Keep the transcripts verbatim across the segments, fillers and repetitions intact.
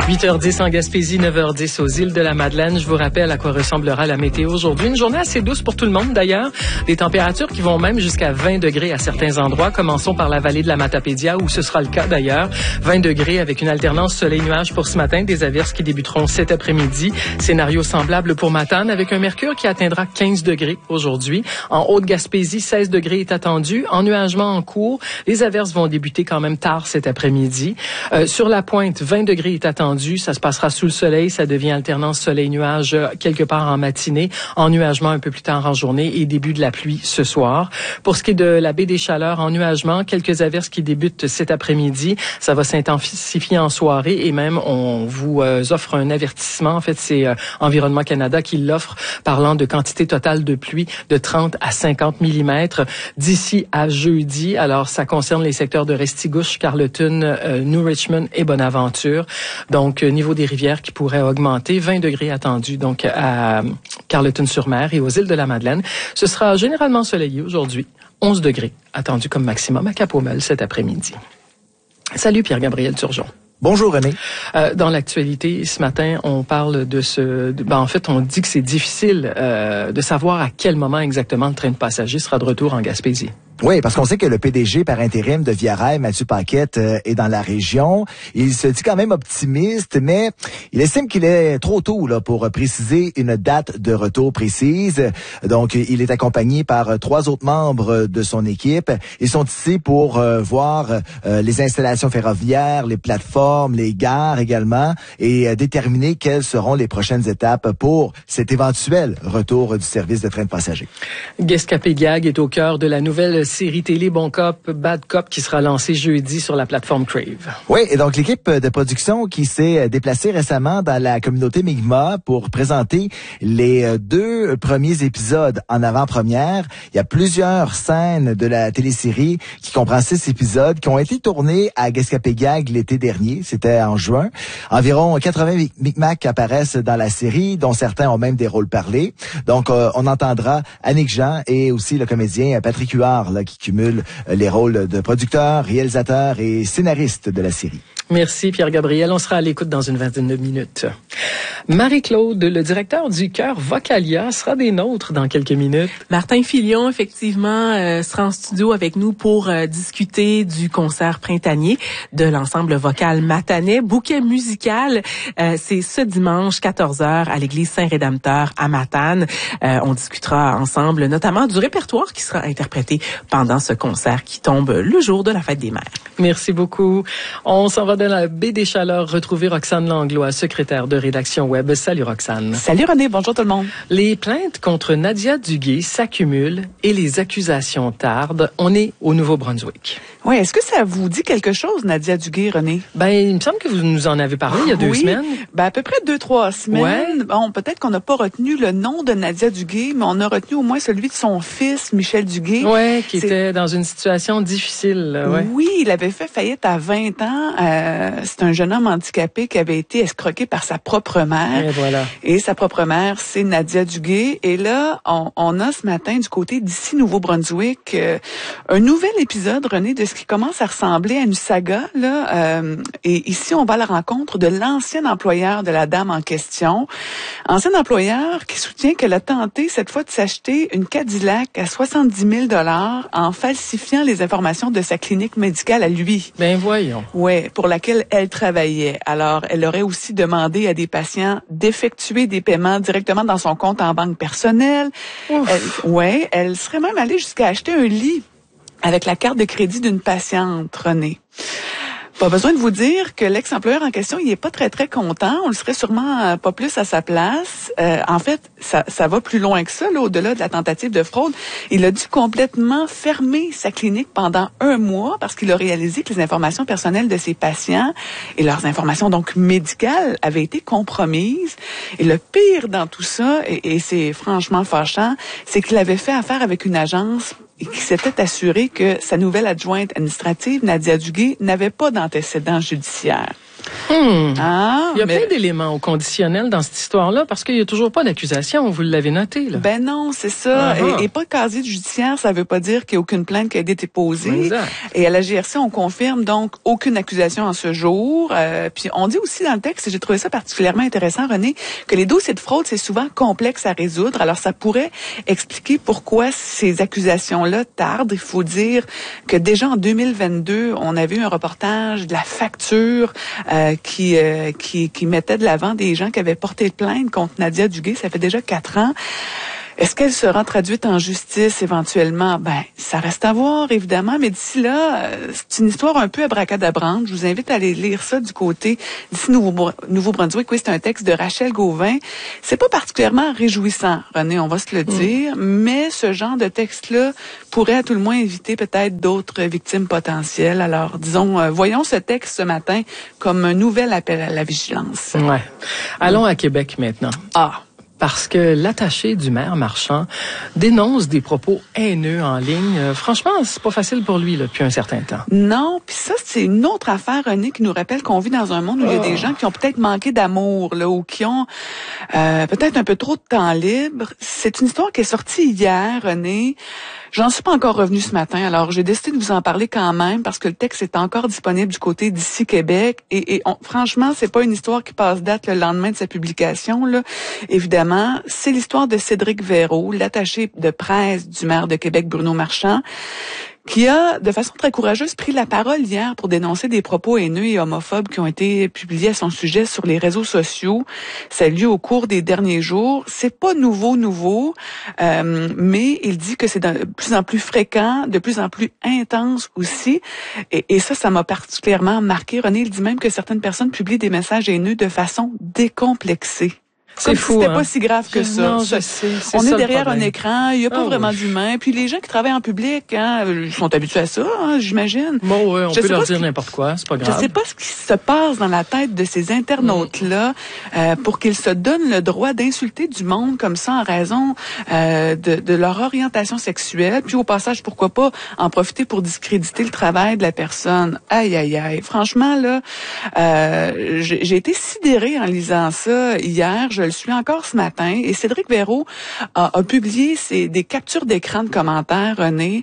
huit heures dix en Gaspésie, neuf heures dix aux îles de la Madeleine. Je vous rappelle à quoi ressemblera la météo aujourd'hui. Une journée assez douce pour tout le monde d'ailleurs. Des températures qui vont même jusqu'à vingt degrés à certains endroits. Commençons par la vallée de la Matapédia où ce sera le cas d'ailleurs. vingt degrés avec une alternance soleil-nuage pour ce matin. Des averses qui débuteront cet après-midi. Scénario semblable pour Matane avec un mercure qui atteindra quinze degrés aujourd'hui. En Haute-Gaspésie, seize degrés est attendu. Ennuagement en cours. Les averses vont débuter quand même tard cet après-midi. Euh, sur la pointe, vingt degrés est attendu. Ça se passera sous le soleil. Ça devient alternance soleil-nuage quelque part en matinée. Ennuagement un peu plus tard en journée et début de la pluie ce soir. Pour ce qui est de la baie des Chaleurs, ennuagement, quelques averses qui débutent cet après-midi. Ça va s'intensifier en soirée et même on vous euh, offre un avertissement. En fait, c'est euh, Environnement Canada qui l'offre, parlant de quantité totale de pluie de trente à cinquante millimètres d'ici à jeudi. Alors, ça concerne les secteurs de Restigouche, Carleton, euh, New Richmond et Bonaventure. Donc, Donc, niveau des rivières qui pourrait augmenter. vingt degrés attendus donc à Carleton-sur-Mer et aux îles de la Madeleine. Ce sera généralement soleillé aujourd'hui. onze degrés attendus comme maximum à Cap-aux-Meules cet après-midi. Salut Pierre-Gabriel Turgeon. Bonjour René. Euh, dans l'actualité, ce matin, on parle de ce... De, ben, en fait, on dit que c'est difficile euh, de savoir à quel moment exactement le train de passagers sera de retour en Gaspésie. Oui, parce qu'on sait que le P D G par intérim de Via Rail, Mathieu Paquette, euh, est dans la région. Il se dit quand même optimiste, mais il estime qu'il est trop tôt là pour préciser une date de retour précise. Donc, il est accompagné par trois autres membres de son équipe. Ils sont ici pour euh, voir euh, les installations ferroviaires, les plateformes, les gares également, et euh, déterminer quelles seront les prochaines étapes pour cet éventuel retour du service de train de passagers. Guescapé-Gag est au cœur de la nouvelle série télé Bon Cop, Bad Cop qui sera lancée jeudi sur la plateforme Crave. Oui, et donc l'équipe de production qui s'est déplacée récemment dans la communauté Mi'kmaq pour présenter les deux premiers épisodes en avant-première. Il y a plusieurs scènes de la télésérie qui comprend six épisodes qui ont été tournés à Guescapé-Gag l'été dernier, c'était en juin. Environ quatre-vingts Mi'kmaq apparaissent dans la série, dont certains ont même des rôles parlés. Donc euh, on entendra Annick Jean et aussi le comédien Patrick Huard, là, qui cumule les rôles de producteur, réalisateur et scénariste de la série. Merci Pierre-Gabriel. On sera à l'écoute dans une vingtaine de minutes. Marie-Claude, le directeur du Chœur Vocalia, sera des nôtres dans quelques minutes. Martin Filion, effectivement, euh, sera en studio avec nous pour euh, discuter du concert printanier de l'ensemble vocal matanais. Bouquet musical, euh, c'est ce dimanche quatorze heures à l'église Saint-Rédempteur à Matane. Euh, on discutera ensemble notamment du répertoire qui sera interprété pendant ce concert qui tombe le jour de la fête des mères. Merci beaucoup. On s'en va de la baie des Chaleurs retrouver Roxane Langlois, secrétaire de rédaction web. Salut Roxane. Salut René, bonjour tout le monde. Les plaintes contre Nadia Duguay s'accumulent et les accusations tardent. On est au Nouveau-Brunswick. Oui, est-ce que ça vous dit quelque chose, Nadia Duguay, René? Ben, il me semble que vous nous en avez parlé il y a deux oui, semaines. Ben, à peu près deux, trois semaines. Ouais. Bon, peut-être qu'on n'a pas retenu le nom de Nadia Duguay, mais on a retenu au moins celui de son fils, Michel Duguay. Oui, qui C'est... était dans une situation difficile. Là, ouais. Oui, il avait fait faillite à vingt ans. Euh, c'est un jeune homme handicapé qui avait été escroqué par sa propre mère. Et voilà. Et sa propre mère, c'est Nadia Duguay. Et là, on, on a ce matin, du côté d'ici Nouveau-Brunswick, euh, un nouvel épisode, René, de ce qui commence à ressembler à une saga. Là, euh, et ici, on va à la rencontre de l'ancien employeur de la dame en question. Ancien employeur qui soutient qu'elle a tenté, cette fois, de s'acheter une Cadillac à soixante-dix mille dollars en falsifiant les informations de sa clinique médicale à lui. Ben voyons. Ouais, pour laquelle elle travaillait. Alors, elle aurait aussi demandé à des patients d'effectuer des paiements directement dans son compte en banque personnelle. Elle, ouais, elle serait même allée jusqu'à acheter un lit avec la carte de crédit d'une patiente, René. Pas besoin de vous dire que l'ex-employeur en question, il est pas très, très content. On le serait sûrement euh, pas plus à sa place. Euh, en fait, ça, ça va plus loin que ça, là, au-delà de la tentative de fraude. Il a dû complètement fermer sa clinique pendant un mois parce qu'il a réalisé que les informations personnelles de ses patients et leurs informations donc médicales avaient été compromises. Et le pire dans tout ça, et, et c'est franchement fâchant, c'est qu'il avait fait affaire avec une agence et qui s'était assuré que sa nouvelle adjointe administrative, Nadia Duguay, n'avait pas d'antécédents judiciaires. Hmm. Ah, il y a mais... plein d'éléments au conditionnel dans cette histoire-là parce qu'il n'y a toujours pas d'accusation, vous l'avez noté. Là. Ben non, c'est ça. Uh-huh. Et, et pas de casier judiciaire, ça veut pas dire qu'il n'y a aucune plainte qui a été déposée. Exact. Et à la G R C, on confirme donc aucune accusation en ce jour. Euh, puis on dit aussi dans le texte, et j'ai trouvé ça particulièrement intéressant, René, que les dossiers de fraude, c'est souvent complexe à résoudre. Alors ça pourrait expliquer pourquoi ces accusations-là tardent. Il faut dire que déjà en deux mille vingt-deux, on avait eu un reportage de la facture euh, qui, euh, qui qui mettait de l'avant des gens qui avaient porté plainte contre Nadia Duguay. Ça fait déjà quatre ans. Est-ce qu'elle sera traduite en justice éventuellement? Ben, ça reste à voir, évidemment, mais d'ici là, c'est une histoire un peu abracadabrante. Je vous invite à aller lire ça du côté d'ici Nouveau-Brunswick. Oui, c'est un texte de Rachel Gauvin. C'est pas particulièrement réjouissant, René, on va se le dire, mmh. mais ce genre de texte-là pourrait à tout le moins éviter peut-être d'autres victimes potentielles. Alors, disons, euh, voyons ce texte ce matin comme un nouvel appel à la vigilance. Ouais. Allons à Québec maintenant. Ah. Parce que l'attaché du maire Marchand dénonce des propos haineux en ligne. Euh, franchement, c'est pas facile pour lui là, depuis un certain temps. Non, puis ça, c'est une autre affaire, René, qui nous rappelle qu'on vit dans un monde où oh. il y a des gens qui ont peut-être manqué d'amour, là, ou qui ont euh, peut-être un peu trop de temps libre. C'est une histoire qui est sortie hier, René. J'en suis pas encore revenue ce matin, alors j'ai décidé de vous en parler quand même parce que le texte est encore disponible du côté d'ici Québec et, et on, franchement, c'est pas une histoire qui passe date le lendemain de sa publication là. Évidemment, c'est l'histoire de Cédric Véraud, l'attaché de presse du maire de Québec Bruno Marchand, qui a, de façon très courageuse, pris la parole hier pour dénoncer des propos haineux et homophobes qui ont été publiés à son sujet sur les réseaux sociaux. Ça a eu lieu au cours des derniers jours. C'est pas nouveau, nouveau, euh, mais il dit que c'est de plus en plus fréquent, de plus en plus intense aussi. Et, et ça, ça m'a particulièrement marqué. René, il dit même que certaines personnes publient des messages haineux de façon décomplexée. C'est fou, c'était hein? pas si grave que ça. Non, je sais. C'est on ça est derrière un écran, il y a pas ah, vraiment oui. d'humain. Puis les gens qui travaillent en public, hein, ils sont habitués à ça, hein, j'imagine. Bon, ouais, on je peut leur dire qui... n'importe quoi, c'est pas grave. Je sais pas ce qui se passe dans la tête de ces internautes-là mm. euh, pour qu'ils se donnent le droit d'insulter du monde comme ça en raison euh, de, de leur orientation sexuelle. Puis au passage, pourquoi pas en profiter pour discréditer le travail de la personne. Aïe, aïe, aïe. Franchement, là, euh, j'ai, j'ai été sidérée en lisant ça hier. Je le suis encore ce matin. Et Cédric Véraud a, a publié ses, des captures d'écran de commentaires, René.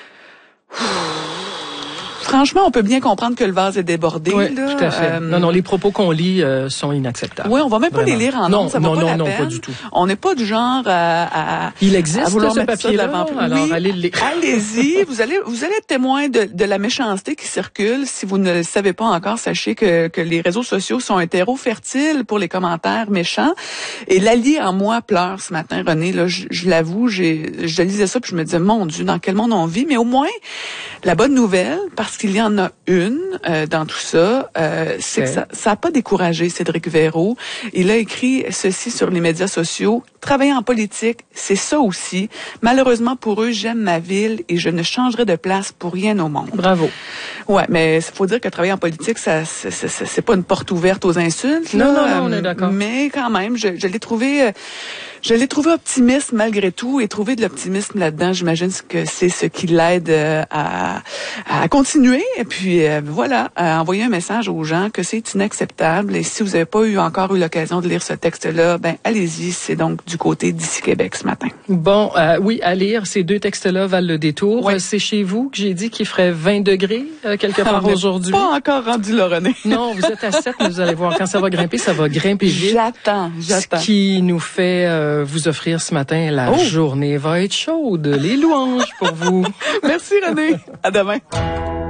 Franchement, on peut bien comprendre que le vase est débordé. Oui, là. tout à fait. Euh, non, non, les propos qu'on lit euh, sont inacceptables. Oui, on va même pas Vraiment. les lire en non, nombre, ça non, vaut pas non, la non, peine. pas du tout. On n'est pas du genre à, à Il existe à vouloir ce mettre ça papier-là, devant. alors oui, allez le lire. Allez-y, vous allez, vous allez être témoin de, de la méchanceté qui circule. Si vous ne le savez pas encore, sachez que, que les réseaux sociaux sont un terreau fertile pour les commentaires méchants. Et l'allié en moi pleure ce matin, René. Là, je, je l'avoue, j'ai, je lisais ça puis je me disais, mon Dieu, dans quel monde on vit? Mais au moins, la bonne nouvelle, parce qu'il y en a une euh, dans tout ça, euh, c'est okay. que ça ça a pas découragé Cédric Véraud. Il a écrit ceci sur les médias sociaux. Travailler en politique, c'est ça aussi. Malheureusement pour eux, j'aime ma ville et je ne changerai de place pour rien au monde. Bravo. Ouais, mais il faut dire que travailler en politique, ça c'est, c'est, c'est pas une porte ouverte aux insultes. Non, là, non, non, on est d'accord. Mais quand même, je, je l'ai trouvé... Je l'ai trouvé optimiste malgré tout et trouver de l'optimisme là-dedans, j'imagine que c'est ce qui l'aide à, à continuer. Et puis euh, voilà, à envoyer un message aux gens que c'est inacceptable. Et si vous n'avez pas eu encore eu l'occasion de lire ce texte-là, ben allez-y. C'est donc du côté d'ici Québec ce matin. Bon, euh, oui, à lire. Ces deux textes-là valent le détour. Oui. C'est chez vous que j'ai dit qu'il ferait vingt degrés euh, quelque part On aujourd'hui. Pas encore rendu là, René. Non, vous êtes à sept, mais vous allez voir quand ça va grimper, ça va grimper vite. J'attends, j'attends. Ce qui nous fait euh, vous offrir ce matin la oh. journée va être chaude. Les louanges pour vous. Merci René. À demain.